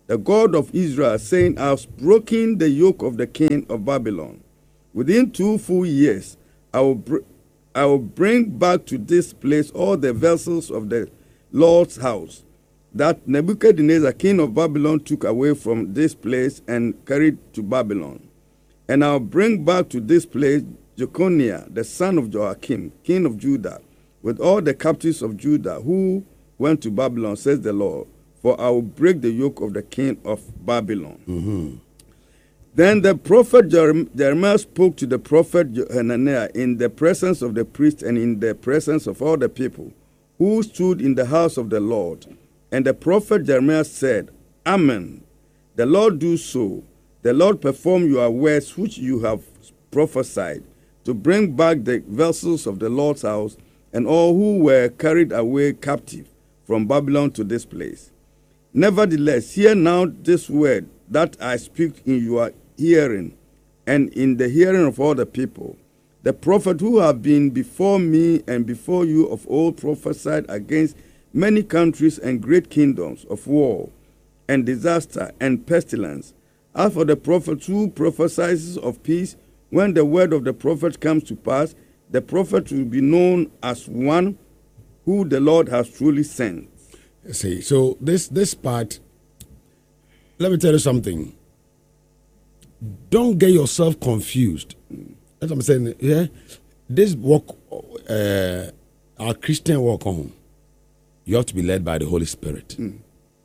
Speaker 4: the God of Israel, saying, I have broken the yoke of the king of Babylon. Within two full years, I will, br- I will bring back to this place all the vessels of the Lord's house that Nebuchadnezzar, king of Babylon, took away from this place and carried to Babylon. And I'll bring back to this place Jeconiah, the son of Joachim, king of Judah, with all the captives of Judah who went to Babylon, says the Lord, for I will break the yoke of the king of Babylon.
Speaker 3: Mm-hmm.
Speaker 4: Then the prophet Jerem- Jeremiah spoke to the prophet Hananiah in the presence of the priest and in the presence of all the people who stood in the house of the Lord. And the prophet Jeremiah said, Amen. The Lord do so. The Lord perform your words which you have prophesied, to bring back the vessels of the Lord's house and all who were carried away captive from Babylon to this place. Nevertheless, hear now this word that I speak in your hearing and in the hearing of all the people. The prophet who have been before me and before you of old prophesied against many countries and great kingdoms of war and disaster and pestilence. As for the prophet who prophesies of peace, when the word of the prophet comes to pass, the prophet will be known as one who the Lord has truly sent.
Speaker 3: See, so this this part, let me tell you something. Don't get yourself confused. That's what I'm saying. Yeah, this walk, uh, our Christian walk home, you have to be led by the Holy Spirit. Mm.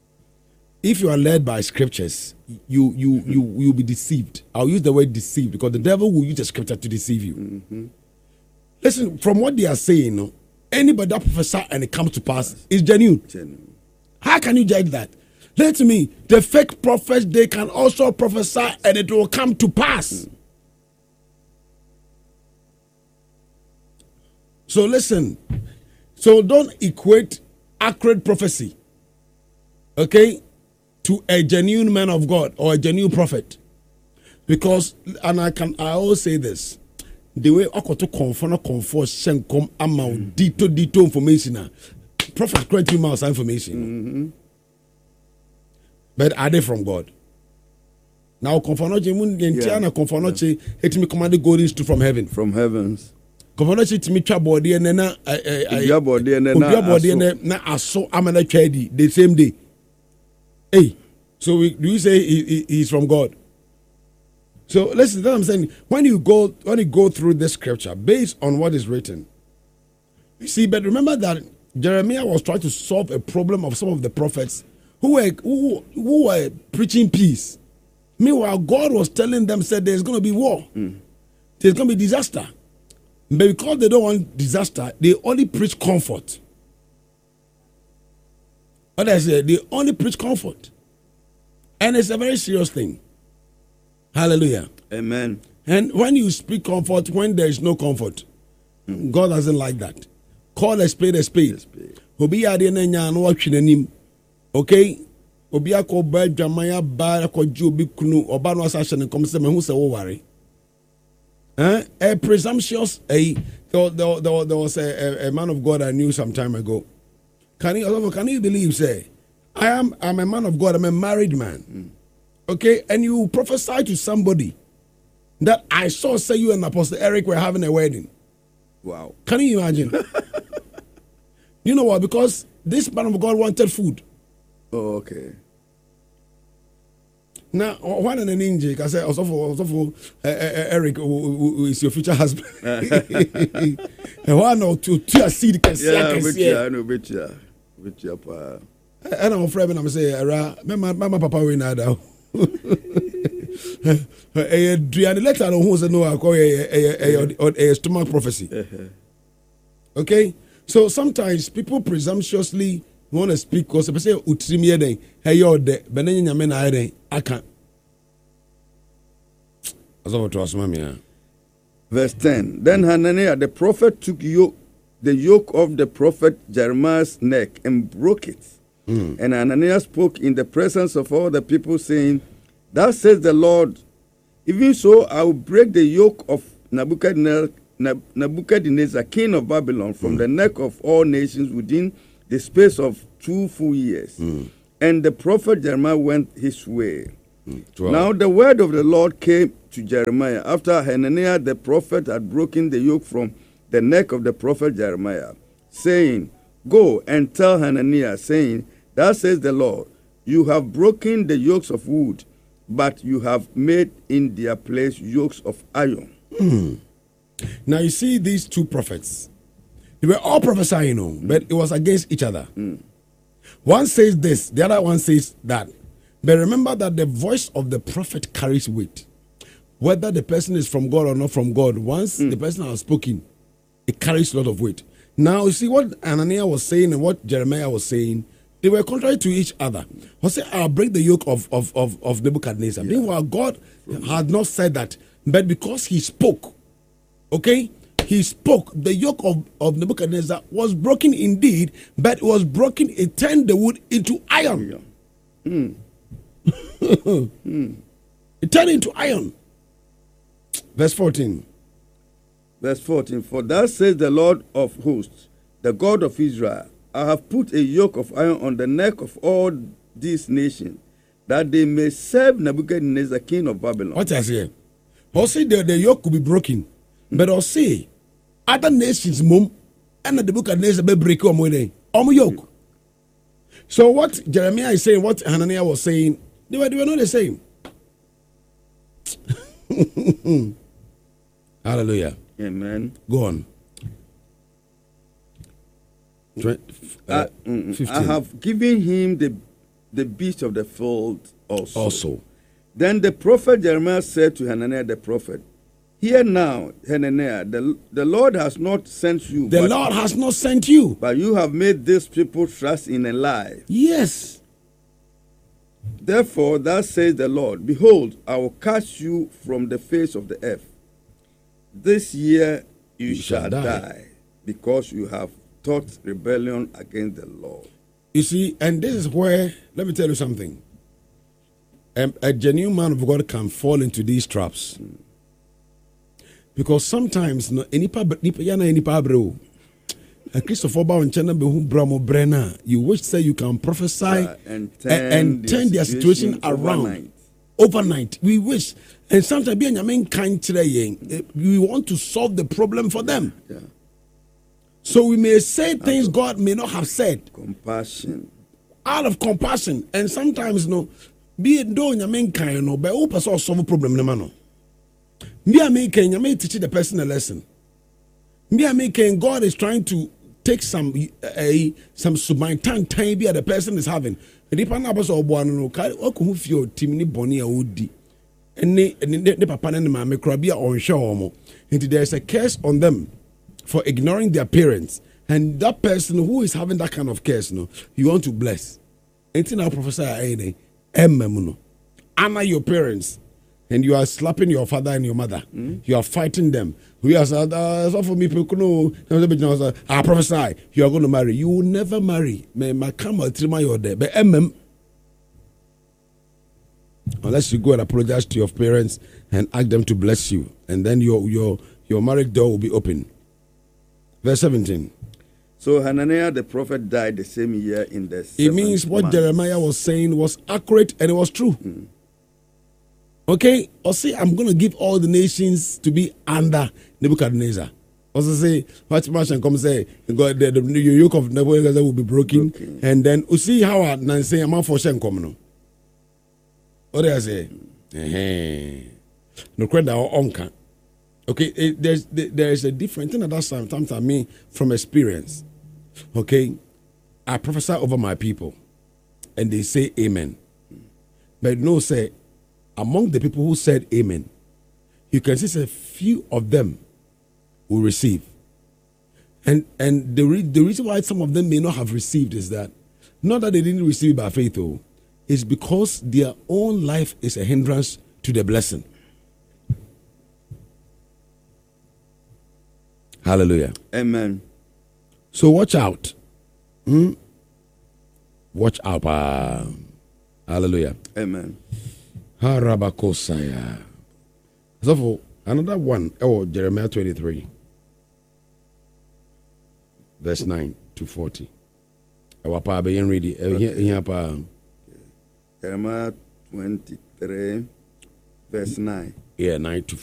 Speaker 3: If you are led by scriptures, you you mm-hmm. you you'll be deceived. I'll use the word deceived because the devil will use the scripture to deceive you. Mm-hmm. Listen, from what they are saying, anybody that prophesies and it comes to pass yes. is genuine. genuine. How can you judge that? Let me, the fake prophets, they can also prophesy and it will come to pass. Mm. So listen, so don't equate accurate prophecy, okay, to a genuine man of God or a genuine prophet. Because, and I can, I always say this, the way I to confirm, confirm, shenkom, amount, dito, dito information, prophet create you mouse information. Mm-hmm. But are they from God? Now, confirm, yeah. confirm, it me command golden to from heaven.
Speaker 4: From heavens.
Speaker 3: Confirm, it me trouble, and then I, I,
Speaker 4: body and then
Speaker 3: na aso amana chedi the same day. Hey, so we, do you say he, he, he's from God? So listen, that's what I'm saying. When you go when you go through this scripture based on what is written, you see. But remember that Jeremiah was trying to solve a problem of some of the prophets who were who, who were preaching peace. Meanwhile, God was telling them, said there's going to be war, mm. there's going to be disaster. But because they don't want disaster, they only preach comfort. What I say, they only preach comfort. And it's a very serious thing. Hallelujah.
Speaker 4: Amen.
Speaker 3: And when you speak comfort, when there is no comfort, mm. God doesn't like that. Call a spade a spade. Obi ade na nya no watwe nanim. Okay? Obi akoba dwamaya ba akoju obi kunu oba no asa hye kom se me hu se wo ware. Eh? A presumptuous a there, there, there, there was a, a, a man of God I knew some time ago. Can you can you believe say I am I'm a man of God, I'm a married man. Mm. Okay, and you prophesy to somebody that I saw say you and Apostle Eric were having a wedding.
Speaker 4: Wow.
Speaker 3: Can you imagine? You know what? Because this man of God wanted food.
Speaker 4: Oh, okay.
Speaker 3: Now, one in an ninja, I said, also for, also for uh, uh, Eric, who, who is your future husband. And one or two, two seed can see.
Speaker 4: Yeah, but yeah, I know, but yeah, but yeah, pa.
Speaker 3: And I'm afraid when I'm saying, "Mama, mama, papa, we know now." A Drian letter on who's a no, I call a stomach prophecy. Okay, so sometimes people presumptuously want to speak because they say, "Utrimi eden, hey yo de, benenye nyame na eden, I can't."
Speaker 4: Verse ten. Then Hananiah the prophet took yoke, the yoke of the prophet Jeremiah's neck and broke it. Mm. And Hananiah spoke in the presence of all the people, saying, "Thus says the Lord, even so I will break the yoke of Nebuchadnezzar, Nebuchadnezzar king of Babylon, from mm. the neck of all nations within the space of two full years. Mm. And the prophet Jeremiah went his way.
Speaker 3: twelve.
Speaker 4: Now the word of the Lord came to Jeremiah after Hananiah the prophet had broken the yoke from the neck of the prophet Jeremiah, saying, Go and tell Hananiah, saying, Thus says the Lord, you have broken the yokes of wood, but you have made in their place yokes of iron.
Speaker 3: Mm. Now you see these two prophets. They were all prophesying, you know, but it was against each other.
Speaker 4: Mm.
Speaker 3: One says this, the other one says that. But remember that the voice of the prophet carries weight. Whether the person is from God or not from God, once mm. the person has spoken, it carries a lot of weight. Now, you see what Hananiah was saying and what Jeremiah was saying, they were contrary to each other. He said, I'll break the yoke of, of, of, of Nebuchadnezzar. Yeah. Meanwhile, God had not said that, but because he spoke, okay, he spoke, the yoke of, of Nebuchadnezzar was broken indeed, but it was broken, it turned the wood into iron.
Speaker 4: Yeah. Mm.
Speaker 3: mm. It turned into iron. Verse fourteen.
Speaker 4: Verse fourteen, for thus says the Lord of hosts, the God of Israel, I have put a yoke of iron on the neck of all these nations, that they may serve Nebuchadnezzar, king of Babylon.
Speaker 3: What I say? Also, the, the yoke could be broken, but also other nations, mum, and the Nebuchadnezzar be break on my yoke. So what Jeremiah is saying, what Hananiah was saying, they were, they were not the same. Hallelujah.
Speaker 4: Amen.
Speaker 3: Go on. twenty, uh,
Speaker 4: I, I have given him the, the beast of the field also.
Speaker 3: Also.
Speaker 4: Then the prophet Jeremiah said to Hananiah the prophet, Hear now, Hananiah, the, the Lord has not sent you.
Speaker 3: The Lord has not sent you.
Speaker 4: But you have made this people trust in a lie.
Speaker 3: Yes.
Speaker 4: Therefore, thus says the Lord, Behold, I will cast you from the face of the earth. This year you, you shall, shall die. die, because you have taught rebellion against the Lord.
Speaker 3: You see, and this is where, let me tell you something. A, a genuine man of God can fall into these traps. Mm. Because sometimes, no, Christopher Brenna, you wish say you can prophesy uh,
Speaker 4: and turn,
Speaker 3: and, and turn their situation, situation around overnight. overnight. We wish, and sometimes being a main kind we want to solve the problem for them.
Speaker 4: Yeah.
Speaker 3: So we may say things out God may not have said.
Speaker 4: Compassion.
Speaker 3: Out of compassion, and sometimes no, be it doing your main kind no, but open solve a problem no man. Me a making you may teach the person a lesson. Me a making God is trying to take some a some submittant time be the person is having. The pana boss or boy no ka o ko fio timni boni a odi. Ene ne papa ne ma me kra bia on hwe omo. Until there is a curse on them for ignoring their parents. And that person who is having that kind of curse, no, you want to bless. Ain't now Professor Aine, Emmemuno. Honor your parents. And you are slapping your father and your mother. Mm. You are fighting them. We are saying, uh, for me, I prophesy, you are going to marry. You will never marry. My camera, your day. But mm, unless you go and apologize to your parents and ask them to bless you, and then your your your marriage door will be open. Verse seventeen.
Speaker 4: So Hananiah the prophet died the same year in the
Speaker 3: It means what month. Jeremiah was saying was accurate and it was true. Mm. Okay, or say I'm going to give all the nations to be under Nebuchadnezzar. Also say, watch much and come say, God, the, the, the yoke of Nebuchadnezzar will be broken, broken. And then we see how I say I'm for Shen come. What do I say? No credit our onka. Okay, it, there's there is a different thing that sometimes I mean from experience. Okay, I prophesy over my people, and they say amen. But no, say among the people who said amen, you can see a few of them will receive. And and the re- the reason why some of them may not have received is that not that they didn't receive by faith, though, is because their own life is a hindrance to the blessing. Hallelujah.
Speaker 4: Amen.
Speaker 3: So watch out. Hmm? Watch out. Uh, hallelujah.
Speaker 4: Amen.
Speaker 3: Harabakosaya. So for another one, oh, Jeremiah twenty-three, verse nine to forty. Our pa be ready.
Speaker 4: Jeremiah twenty-three, verse nine.
Speaker 3: Yeah, nine to